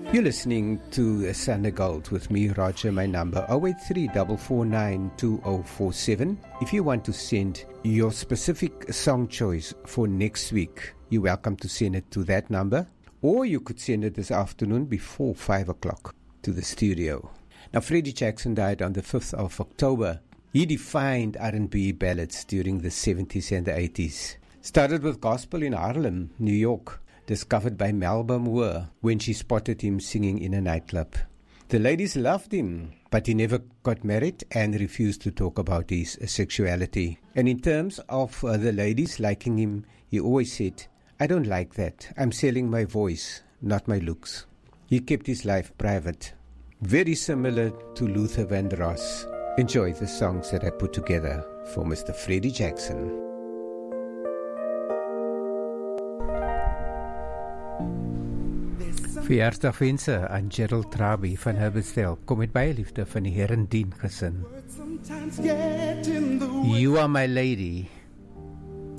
You're listening to Sunday Gold with me, Roger. My number 083-449-2047. If you want to send your specific song choice for next week, you're welcome to send it to that number, or you could send it this afternoon before 5 o'clock to the studio. Now, Freddie Jackson died on the 5th of October. He defined R&B ballads during the 70s and the 80s. Started with gospel in Harlem, New York, discovered by Melba Moore when she spotted him singing in a nightclub. The ladies loved him, but he never got married and refused to talk about his sexuality. And in terms of the ladies liking him, he always said, "I don't like that. I'm selling my voice, not my looks." He kept his life private. Very similar to Luther Vandross. Enjoy the songs that I put together for Mr. Freddie Jackson. Verjaarsdagwense aan Gerald Traby van Herbestel. Kom met baie liefde van die Herendien gesin. You Are My Lady.